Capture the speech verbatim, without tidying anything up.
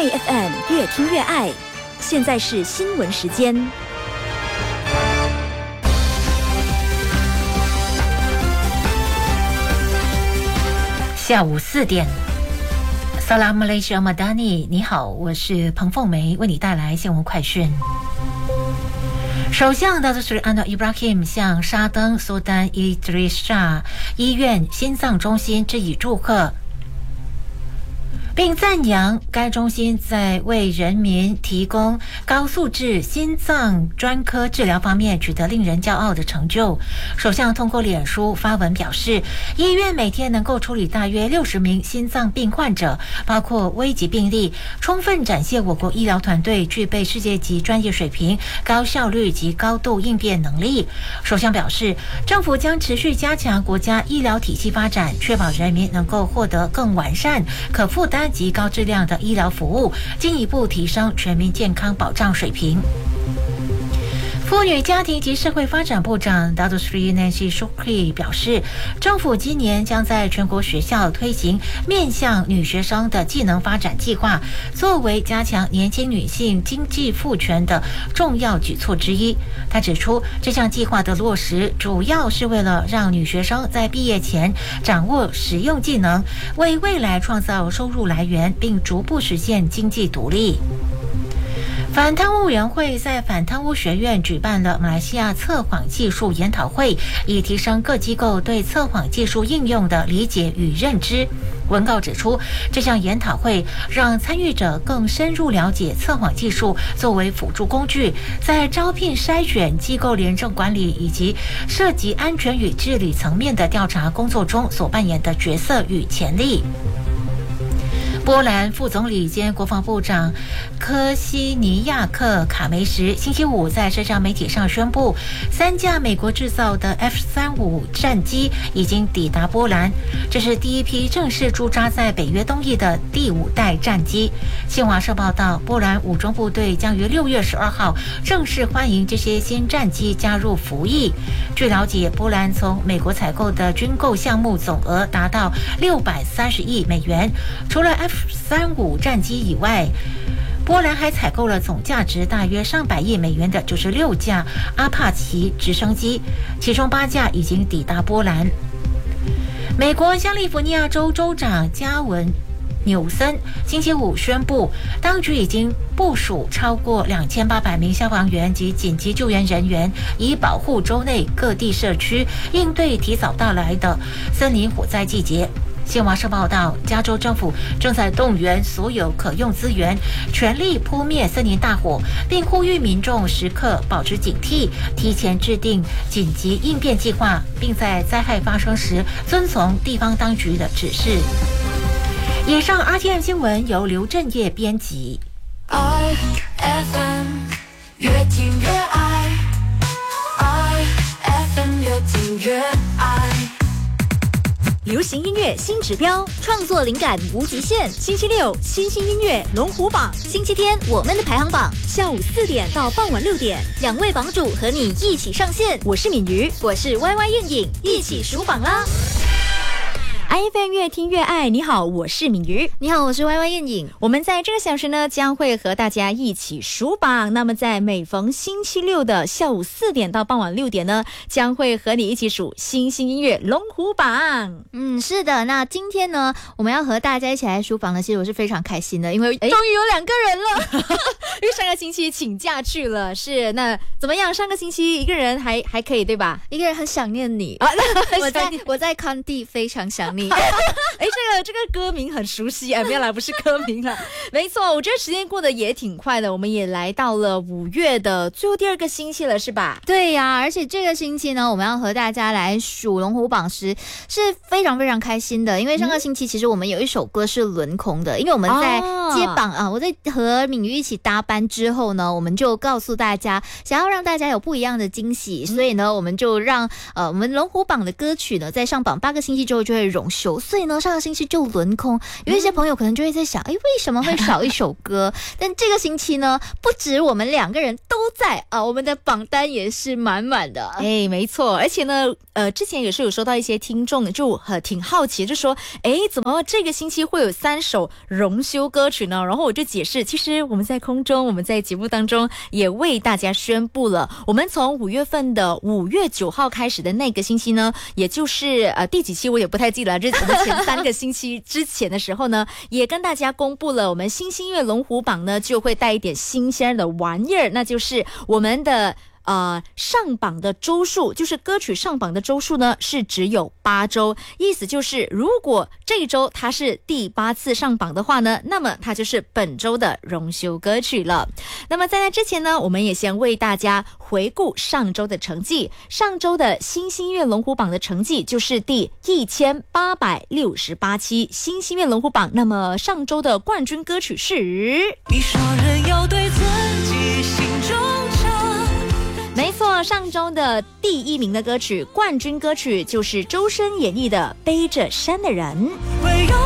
爱 F M 越听越爱，现在是新闻时间。 下午四点。萨拉马来西亚马达尼，你好，我是彭凤梅，为你带来新闻快讯。首相达斯里安诺伊布拉希姆向沙登苏丹伊德里沙医院心脏中心致以祝贺，并赞扬该中心在为人民提供高素质心脏专科治疗方面取得令人骄傲的成就。首相通过脸书发文表示，医院每天能够处理大约六十名心脏病患者，包括危急病例，充分展现我国医疗团队具备世界级专业水平、高效率及高度应变能力。首相表示，政府将持续加强国家医疗体系发展，确保人民能够获得更完善、可负担及高质量的医疗服务，进一步提升全民健康保障水平。妇女家庭及社会发展部长 Datuk Seri Nancy Shukri 表示，政府今年将在全国学校推行面向女学生的技能发展计划，作为加强年轻女性经济赋权的重要举措之一。他指出，这项计划的落实主要是为了让女学生在毕业前掌握实用技能，为未来创造收入来源，并逐步实现经济独立。反贪污委员会在反贪污学院举办了马来西亚测谎技术研讨会，以提升各机构对测谎技术应用的理解与认知。文告指出，这项研讨会让参与者更深入了解测谎技术作为辅助工具，在招聘、筛选、机构廉政管理以及涉及安全与治理层面的调查工作中所扮演的角色与潜力。波兰副总理兼国防部长科西尼亚克卡梅什星期五在社交媒体上宣布，三架美国制造的 F 三十五 战机已经抵达波兰，这是第一批正式驻扎在北约东翼的第五代战机。新华社报道，波兰武装部队将于六月十二号正式欢迎这些新战机加入服役。据了解，波兰从美国采购的军购项目总额达到六百三十亿美元，除了 F 三十五 战机以外，波兰还采购了总价值大约上百亿美元的九十六架阿帕奇直升机，其中八架已经抵达波兰。美国加利福尼亚州州长加文纽森星期五宣布，当局已经部署超过两千八百名消防员及紧急救援人员，以保护州内各地社区，应对提早到来的森林火灾季节。新华社报道，加州政府正在动员所有可用资源，全力扑灭森林大火，并呼吁民众时刻保持警惕，提前制定紧急应变计划，并在灾害发生时遵从地方当局的指示。以上 R T M 新闻由刘振业编辑。 I F M 越听越爱 ，I F M 越听越爱。 流行音乐新指标，创作灵感无极限。星期六新兴音乐龙虎榜，星期天我们的排行榜，下午四点到傍晚六点，两位榜主和你一起上线。我是敏瑜，我是 Y Y 燕影，一起数榜啦！I F M 越听越爱，你好，我是敏瑜， 你好，我是 Y Y 燕影。 我们在这个小时呢，将会和大家一起数榜。那么在每逢星期六的下午四点到傍晚六点呢，将会和你一起数新兴音乐龙虎榜。 嗯，是的。那今天呢，我们要和大家一起来数榜呢，其实我是非常开心的，因为终于有两个人了。 因为上个星期请假去了，是那怎么样？上个星期一个人还还可以对吧？ 一个人很想念你啊，我在我在康帝非常想你。 哎，这个这个歌名很熟悉啊，没有啦，不是歌名了。没错，我觉得时间过得也挺快的，我们也来到了五月的最后第二个星期了，是吧？ 对呀、啊，而且这个星期呢，我们要和大家来数龙虎榜时是非常非常开心的，因为上个星期其实我们有一首歌是轮空的，因为我们在接榜啊，我在和敏瑜一起搭班之后呢，我们就告诉大家，想要让大家有不一样的惊喜，所以呢，我们就让呃我们龙虎榜的歌曲呢，在上榜八个星期之后就会荣休，所以呢上个星期就轮空。有一些朋友可能就会在想，哎，为什么会少一首歌？但这个星期呢，不止我们两个人都在啊，我们的榜单也是满满的。 哎，没错，而且呢，呃，之前也是有收到一些听众就很挺好奇，就说，哎，怎么这个星期会有三首荣休歌曲呢？然后我就解释，其实我们在空中，我们在节目当中也为大家宣布了，我们从五月份的五月九号开始的那个星期呢，也就是呃第几期我也不太记得了，这是我们前三个星期之前的时候呢，也跟大家公布了我们新星乐龙虎榜呢就会带一点新鲜的玩意儿，那就是我们的呃，上榜的周数，就是歌曲上榜的周数呢是只有八周，意思就是如果这一周它是第八次上榜的话呢，那么它就是本周的荣休歌曲了。那么在那之前呢，我们也先为大家回顾上周的成绩。上周的新星乐龙虎榜的成绩就是第一千八百六十八期新星乐龙虎榜，那么上周的冠军歌曲是你说人要对自己心中没错，上周的第一名的歌曲冠军歌曲就是周深演绎的《背着山的人》。